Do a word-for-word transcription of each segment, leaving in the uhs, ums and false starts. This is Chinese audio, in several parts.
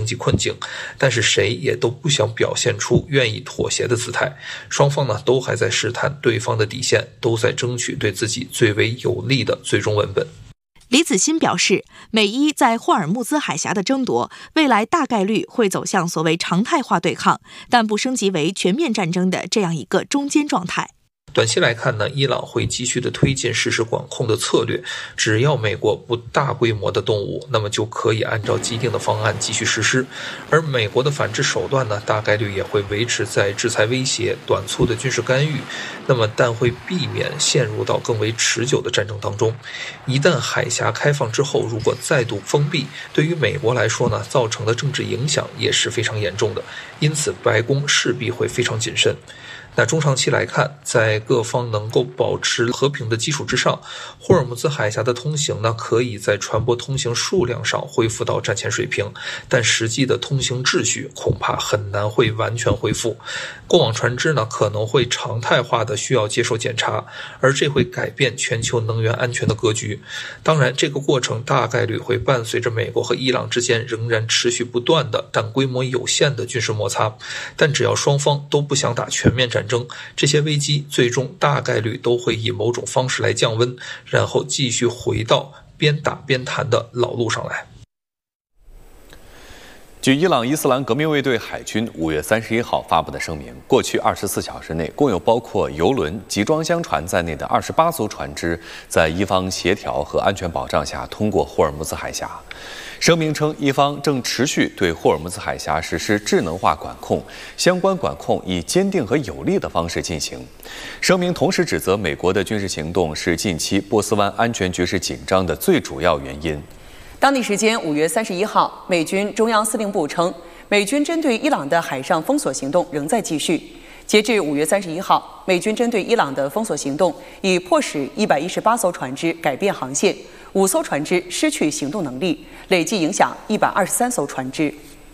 济困境，但是谁也都不想表现出愿意妥协的姿态。双方呢都还在试探对方的底线，都在争取对自己最为有利的最终文本。 李子欣表示，美伊在霍尔木兹海峡的争夺，未来大概率会走向所谓常态化对抗，但不升级为全面战争的这样一个中间状态。 短期来看呢，伊朗会继续的推进实时管控的策略，只要美国不大规模的动武，那么就可以按照既定的方案继续实施。而美国的反制手段呢，大概率也会维持在制裁威胁、短促的军事干预，那么但会避免陷入到更为持久的战争当中。一旦海峡开放之后，如果再度封闭，对于美国来说呢，造成的政治影响也是非常严重的，因此白宫势必会非常谨慎。那中长期来看，在各方能够保持和平的基础之上，霍尔木兹海峡的通行呢，可以在船舶通行数量上恢复到战前水平，但实际的通行秩序恐怕很难会完全恢复。过往船只呢，可能会常态化的需要接受检查，而这会改变全球能源安全的格局。当然，这个过程大概率会伴随着美国和伊朗之间仍然持续不断的但规模有限的军事摩擦。但只要双方都不想打全面战争，这些危机最终大概率都会以某种方式来降温，然后继续回到边打边谈的老路上来。 据伊朗伊斯兰革命卫队海军五月三十一号发布的声明，过去二十四小时内，共有包括油轮、集装箱船在内的二十八艘船只，在伊方协调和安全保障下通过霍尔木兹海峡。声明称，伊方正持续对霍尔木兹海峡实施智能化管控，相关管控以坚定和有力的方式进行。声明同时指责美国的军事行动是近期波斯湾安全局势紧张的最主要原因。 当地时间五月三十一号，美军中央司令部称，美军针对伊朗的海上封锁行动仍在继续。截至五月三十一号，美军针对伊朗的封锁行动已迫使一百一十八艘船只改变航线，五艘船只失去行动能力，累计影响一百二十三艘船只。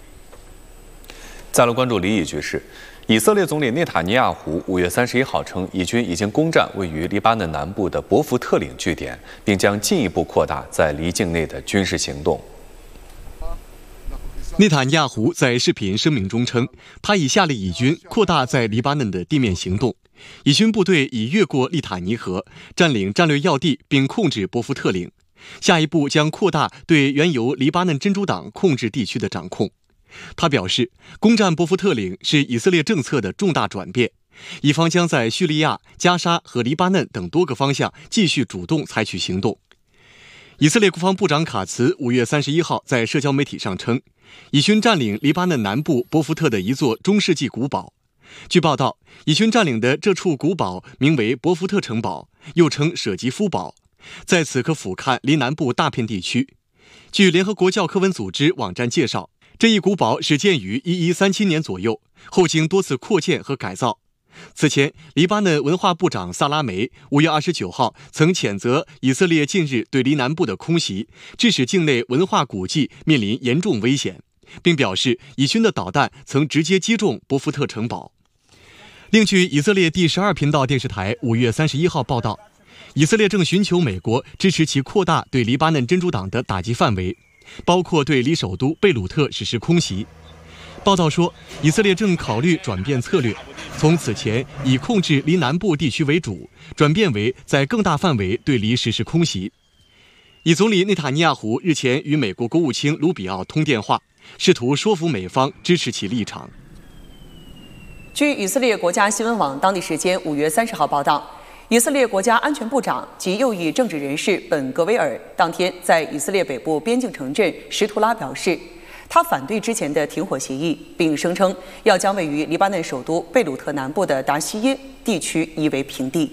再来关注离异局势。以色列总理内塔尼亚胡五月三十一号称，以军已经攻占位于黎巴嫩南部的伯福特岭据点，并将进一步扩大在黎境内的军事行动。 内塔尼亚胡在视频声明中称，他已下令以军扩大在黎巴嫩的地面行动，以军部队已越过利塔尼河，占领战略要地并控制伯福特岭，下一步将扩大对原由黎巴嫩真主党控制地区的掌控。他表示，攻占伯福特岭是以色列政策的重大转变，以方将在叙利亚、加沙和黎巴嫩等多个方向继续主动采取行动。以色列国防部长卡茨五月三十一号在社交媒体上称，以军占领黎巴嫩南部伯福特的一座中世纪古堡。据报道，以军占领的这处古堡名为伯福特城堡，又称舍吉夫堡，在此可俯瞰黎南部大片地区。据联合国教科文组织网站介绍，这一古堡始建于一一三七年左右，后经多次扩建和改造。此前，黎巴嫩文化部长萨拉梅五月二十九号曾谴责以色列近日对黎南部的空袭，致使境内文化古迹面临严重危险，并表示以军的导弹曾直接击中伯福特城堡。另据以色列第十二频道电视台五月三十一号报道，以色列正寻求美国支持其扩大对黎巴嫩真主党的打击范围，包括对黎首都贝鲁特实施空袭。报道说，以色列正考虑转变策略，从此前以控制黎南部地区为主，转变为在更大范围对黎实施空袭。以总理内塔尼亚胡日前与美国国务卿卢比奥通电话，试图说服美方支持其立场。 据以色列国家新闻网当地时间五月三十号报道，以色列国家安全部长及右翼政治人士本·格维尔当天在以色列北部边境城镇什图拉表示，他反对之前的停火协议，并声称要将位于黎巴嫩首都贝鲁特南部的达西耶地区夷为平地。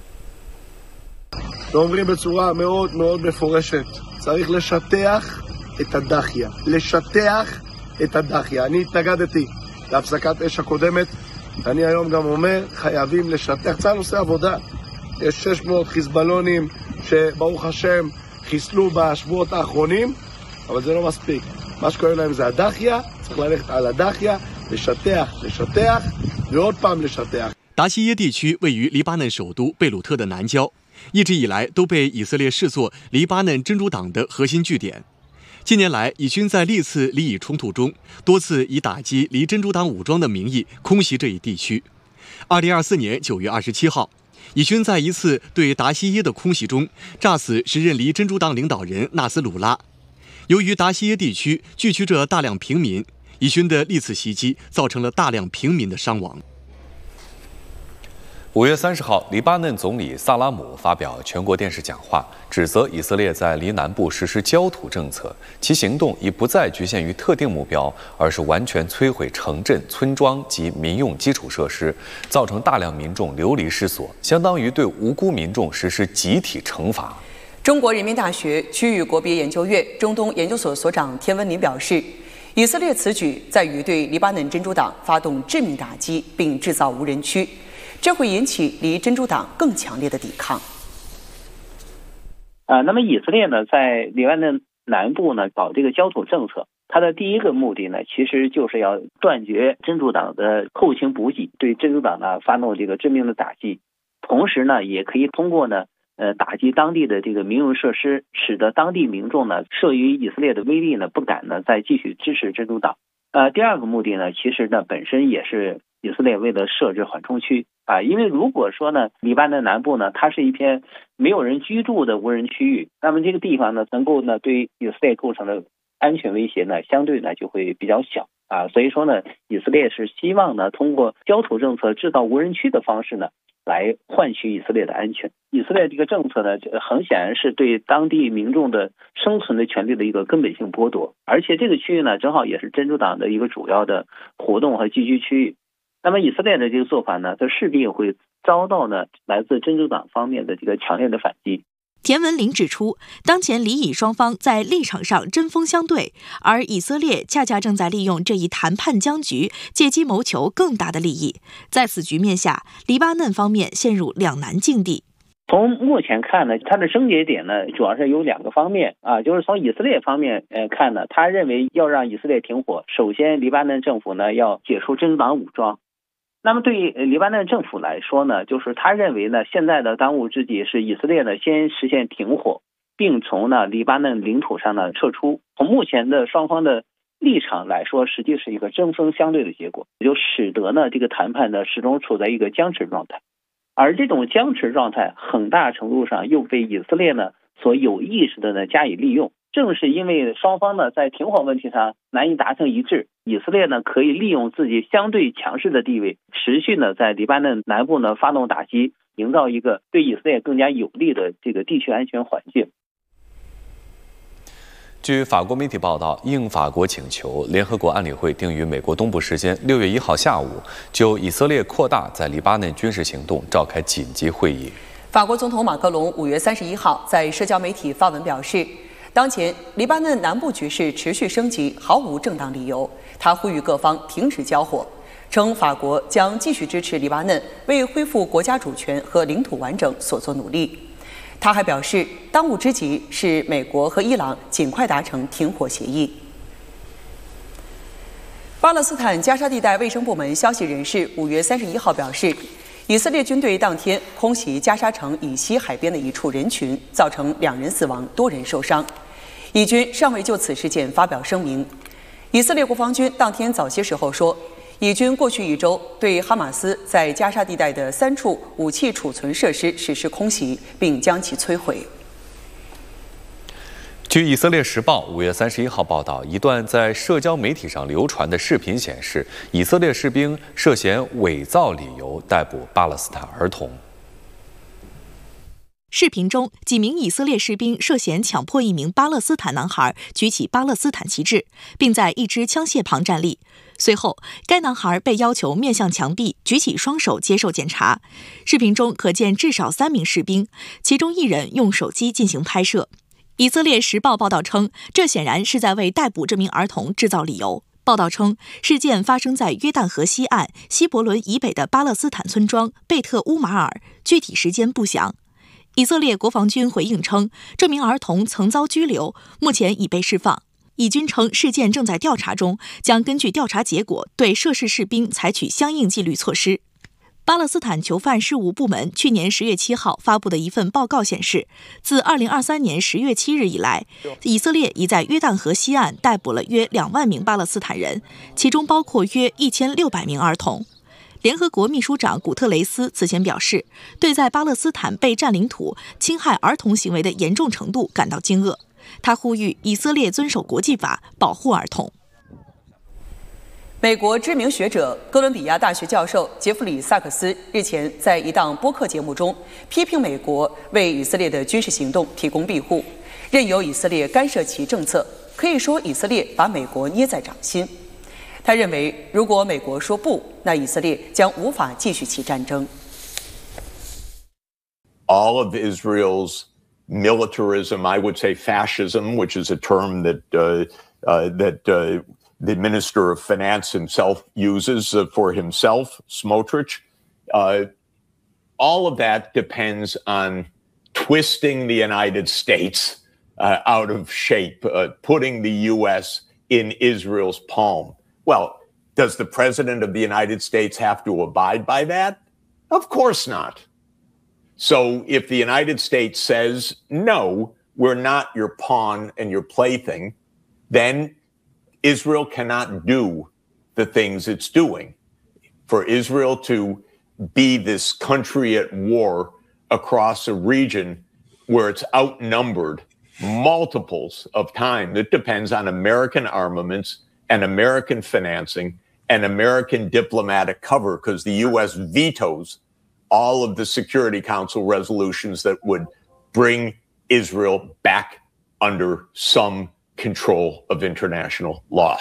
ואומרים בצורה מאוד מאוד מפורשת, צריך לשטח את הדחיה, לשטח את הדחיה. אני התנגדתי להפסקת אש הקודמת, ואני היום גם אומר, חייבים לשטח. צה"ל עושה עבודה. יש שש מאות חיזבאלונים שברוך השם חיסלו בשבועות האחרונים, אבל זה לא מספיק. מה שקוראים להם זה הדחיה, צריך ללכת על הדחיה, לשטח, לשטח, ועוד פעם לשטח. 达西耶地区位于黎巴嫩首都贝鲁特的南郊，一直以来都被以色列视作黎巴嫩真主党的核心据点。 近年来，以军在历次黎以冲突中，多次以打击黎真主党武装的名义空袭这一地区。二零二四年九月二十七号，以军在一次对达西耶的空袭中，炸死时任黎真主党领导人纳斯鲁拉。由于达西耶地区聚居着大量平民，以军的历次袭击造成了大量平民的伤亡。 五月三十号，黎巴嫩总理萨拉姆发表全国电视讲话，指责以色列在黎南部实施焦土政策，其行动已不再局限于特定目标，而是完全摧毁城镇、村庄及民用基础设施，造成大量民众流离失所，相当于对无辜民众实施集体惩罚。 中国人民大学区域国别研究院中东研究所所长田文林表示，以色列此举在于对黎巴嫩真主党发动致命打击，并制造无人区，这会引起离真主党更强烈的抵抗。 啊，那么以色列呢，在黎巴嫩南部呢搞这个焦土政策，它的第一个目的呢，其实就是要断绝真主党的后勤补给，对真主党呢发动这个致命的打击，同时呢，也可以通过呢，呃，打击当地的这个民用设施，使得当地民众呢，慑于以色列的威力呢，不敢呢再继续支持真主党。呃，第二个目的呢，其实呢本身也是以色列为了设置缓冲区啊，因为如果说呢，黎巴嫩南部呢，它是一片没有人居住的无人区域，那么这个地方呢，能够呢对以色列构成的安全威胁呢，相对呢就会比较小啊，所以说呢，以色列是希望呢，通过焦土政策制造无人区的方式呢，来换取以色列的安全。以色列这个政策呢，很显然是对当地民众的生存的权利的一个根本性剥夺，而且这个区域呢，正好也是真主党的一个主要的活动和聚居区域。那么以色列的这个做法呢，它势必会遭到呢来自真主党方面的这个强烈的反击。 田文林指出，当前黎以双方在立场上针锋相对，而以色列恰恰正在利用这一谈判僵局，借机谋求更大的利益。在此局面下，黎巴嫩方面陷入两难境地。 从目前看呢，它的症结点呢，主要是有两个方面啊，就是从以色列方面呃看呢，他认为要让以色列停火，首先黎巴嫩政府呢要解除真主党武装。那么对于黎巴嫩政府来说呢，就是他认为呢，现在的当务之急是以色列呢先实现停火，并从呢黎巴嫩领土上呢撤出。从目前的双方的立场来说，实际是一个针锋相对的结果，也就使得呢这个谈判呢始终处在一个僵持状态。而这种僵持状态很大程度上又被以色列呢所有意识的呢加以利用。正是因为双方呢在停火问题上难以达成一致，以色列呢可以利用自己相对强势的地位，持续呢在黎巴嫩南部呢发动打击，营造一个对以色列更加有利的这个地区安全环境。 据法国媒体报道，应法国请求，联合国安理会定于美国东部时间六月一号下午就以色列扩大在黎巴嫩军事行动召开紧急会议。 法国总统马克龙五月三十一号在社交媒体发文表示，当前黎巴嫩南部局势持续升级，毫无正当理由。他呼吁各方停止交火，称法国将继续支持黎巴嫩为恢复国家主权和领土完整所做努力。他还表示，当务之急是美国和伊朗尽快达成停火协议。巴勒斯坦加沙地带卫生部门消息人士五月三十一号表示，以色列军队当天空袭加沙城以西海边的一处人群，造成两人死亡，多人受伤。以军尚未就此事件发表声明。以色列国防军当天早些时候说，以军过去一周对哈马斯在加沙地带的三处武器储存设施实施空袭，并将其摧毁。 据以色列时报五月三十一号报道，一段在社交媒体上流传的视频显示，以色列士兵涉嫌伪造理由逮捕巴勒斯坦儿童。 视频中，几名以色列士兵涉嫌强迫一名巴勒斯坦男孩举起巴勒斯坦旗帜，并在一支枪械旁站立。随后，该男孩被要求面向墙壁，举起双手接受检查。视频中可见至少三名士兵，其中一人用手机进行拍摄。以色列时报报道称，这显然是在为逮捕这名儿童制造理由。报道称，事件发生在约旦河西岸希伯伦以北的巴勒斯坦村庄贝特乌马尔，具体时间不详。以色列国防军回应称，这名儿童曾遭拘留，目前已被释放。以军称事件正在调查中，将根据调查结果对涉事士兵采取相应纪律措施。 巴勒斯坦囚犯事务部门去年十月七号发布的一份报告显示，自二零二三年十月七日以来，以色列已在约旦河西岸逮捕了约两万名巴勒斯坦人，其中包括约一千六百名儿童。联合国秘书长古特雷斯此前表示，对在巴勒斯坦被占领土侵害儿童行为的严重程度感到惊愕。他呼吁以色列遵守国际法，保护儿童。 美国知名学者、哥伦比亚大学教授杰弗里·萨克斯日前在一档播客节目中批评美国为以色列的军事行动提供庇护，任由以色列干涉其政策，可以说以色列把美国捏在掌心。他认为，如果美国说不，那以色列将无法继续其战争。 All of Israel's militarism, I would say fascism, which is a term that uh, uh, that uh, the Minister of Finance himself uses uh, for himself, Smotrich. Uh, all of that depends on twisting the United States uh, out of shape, uh, putting the U S in Israel's palm. Well, does the President of the United States have to abide by that? Of course not. So if the United States says, no, we're not your pawn and your plaything, then Israel cannot do the things it's doing. For Israel to be this country at war across a region where it's outnumbered multiples of time, it depends on American armaments and American financing and American diplomatic cover, because the U S vetoes all of the Security Council resolutions that would bring Israel back under some control of international law.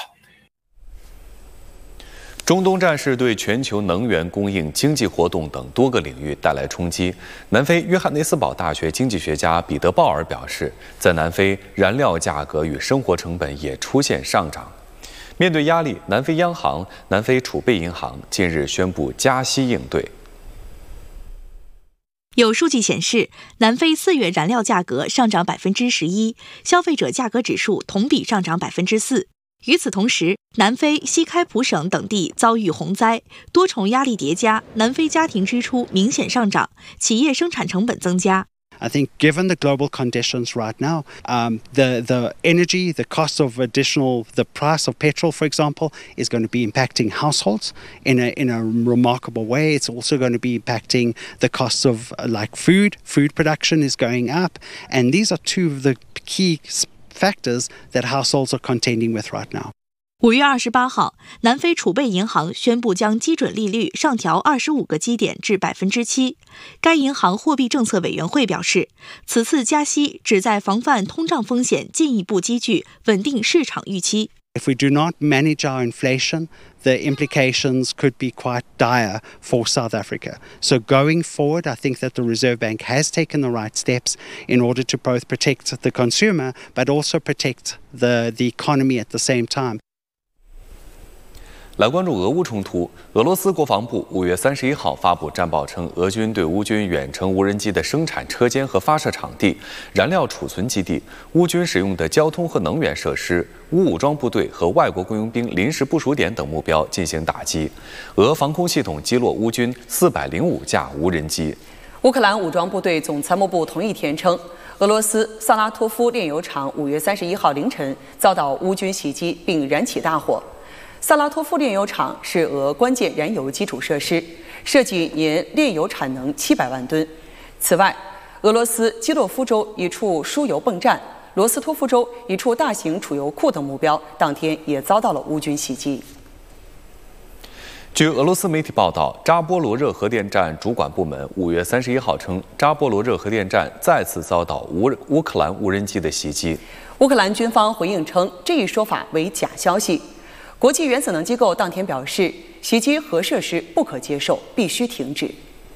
中东战事对全球能源供应、经济活动等多个领域带来冲击。南非约翰内斯堡大学经济学家彼得·鲍尔表示，在南非，燃料价格与生活成本也出现上涨。面对压力，南非央行、南非储备银行近日宣布加息应对。 有数据显示，南非四月燃料价格上涨百分之十一，消费者价格指数同比上涨百分之四。与此同时，南非西开普省等地遭遇洪灾，多重压力叠加，南非家庭支出明显上涨，企业生产成本增加。 I think given the global conditions right now, um, the, the energy, the cost of additional, the price of petrol, for example, is going to be impacting households in a, in a remarkable way. It's also going to be impacting the costs of uh, like food. Food production is going up. And these are two of the key factors that households are contending with right now. 五月二十八号，南非储备银行宣布将基准利率上调二十五个基点至百分之七。该银行货币政策委员会表示，此次加息旨在防范通胀风险进一步积聚，稳定市场预期。 If we do not manage our inflation, the implications could be quite dire for South Africa. So going forward, I think that the Reserve Bank has taken the right steps in order to both protect the consumer, but also protect the, the economy at the same time. 来关注俄乌冲突。俄罗斯国防部五月三十一号发布战报称，俄军对乌军远程无人机的生产车间和发射场地、燃料储存基地、乌军使用的交通和能源设施、乌武装部队和外国雇佣兵临时部署点等目标进行打击。俄防空系统击落乌军四百零五架无人机。 乌克兰武装部队总参谋部同一天称，俄罗斯萨拉托夫炼油厂五月三十一号凌晨遭到乌军袭击并燃起大火。萨拉托夫炼油厂是俄关键燃油基础设施，设计年炼油产能七百万吨。此外，俄罗斯基洛夫州一处输油泵站、罗斯托夫州一处大型储油库等目标，当天也遭到了乌军袭击。 据俄罗斯媒体报道，扎波罗热核电站主管部门五月三十一号称，扎波罗热核电站再次遭到乌乌克兰无人机的袭击。 乌克兰军方回应称，这一说法为假消息。国际原子能机构当天表示，袭击核设施不可接受，必须停止。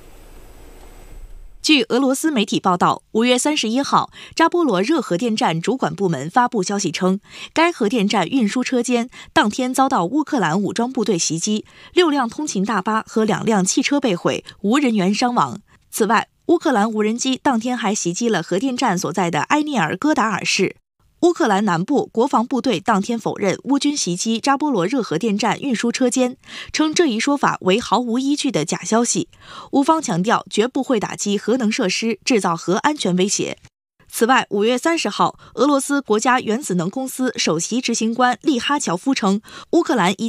据俄罗斯媒体报道，五月三十一号，扎波罗热核电站主管部门发布消息称，该核电站运输车间当天遭到乌克兰武装部队袭击，六辆通勤大巴和两辆汽车被毁，无人员伤亡。此外，乌克兰无人机当天还袭击了核电站所在的埃涅尔戈达尔市。 乌克兰南部国防部队当天否认乌军袭击扎波罗热核电站运输车间，称这一说法为毫无依据的假消息。乌方强调绝不会打击核能设施，制造核安全威胁。此外，五月三十号，俄罗斯国家原子能公司首席执行官利哈乔夫称，乌克兰已